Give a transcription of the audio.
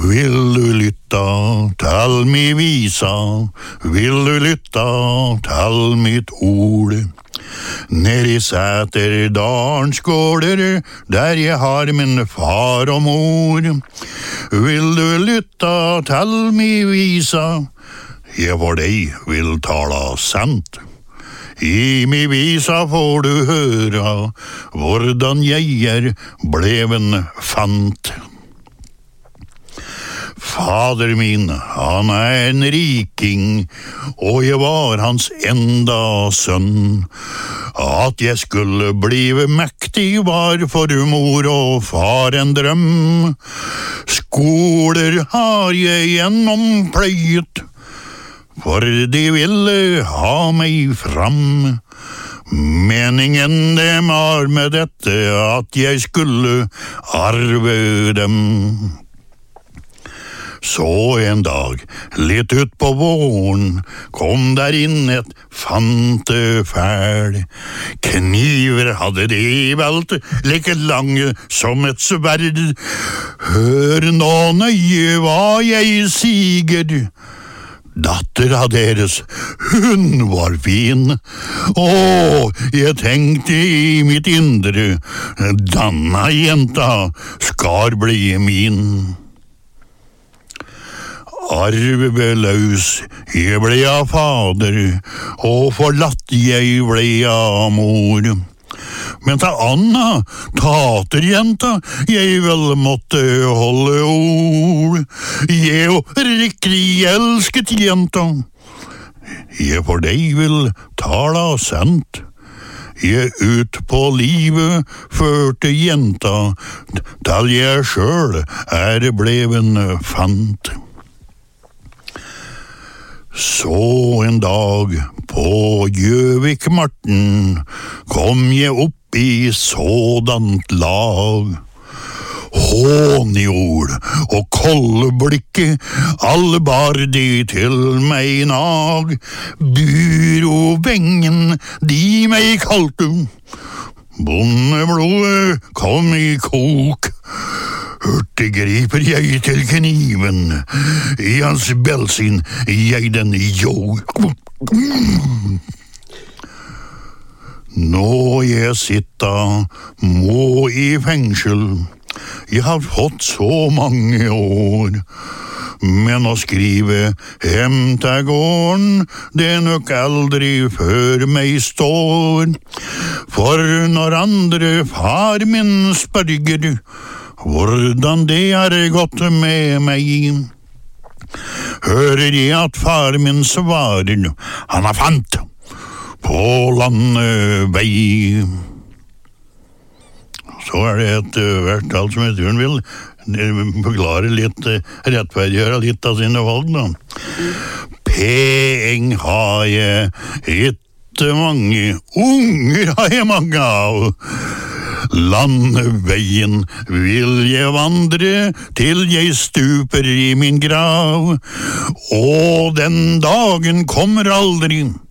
Vil du lytta til mi visa, vil du lytta til mitt ord? Ned I Sæterdalens gårder, der jeg har min far og mor. Vil du lytta til mi visa, jeg for deg vil tala sant. I mi visa får du høra, hvordan jeg bleven fant. Fader min, han en riking, og jeg var hans enda sønn. At jeg skulle blive mektig var for mor og far en drøm. Skoler har jeg gjennompløyet, for de ville ha meg fram. Meningen dem var med dette at jeg skulle arve dem. Så en dag, litt ut på våren, kom der inn et fantefæl. Kniver hadde de velt, like lange som et sverd. Hør nå nøye hva jeg siger. Dattera deres, hun var fin. Jeg tenkte I mitt indre, danna jenta skal bli min. Arveløs, jeg ble av fader, og forlatt jeg ble av mor. Men ta Anna, taterjenta, jeg vel måtte holde ord. Jeg og riktig elsket jenta, jeg for deg vil tala sant. Jeg ut på livet førte jenta, til jeg selv bleven fant. Så en dag på Gjøvikmarten kom jeg opp I sådant lag. Hånjord og koldeblikke, alle bar de til meg nag. Byrovengen, de meg kalte, bondeblodet kom I kok. Hørte griper jeg til kniven, I hans belsin jeg den jo. Nå jeg sitta må I fengsel, jeg har fått så mange år. Men å skrive hem til gården, det nok aldri før meg står. For når andre far min spørger, hvordan det gått med meg, hører jeg at far min svarer, han har fant på landevei. Så det et vertall som heter hun vil forklare litt, rettferdiggjøre litt av sine valg da. Peng har jeg ikke mange, unger har jeg mange av. Landeveien vil jeg vandre til jeg stuper I min grav, og den dagen kommer aldri.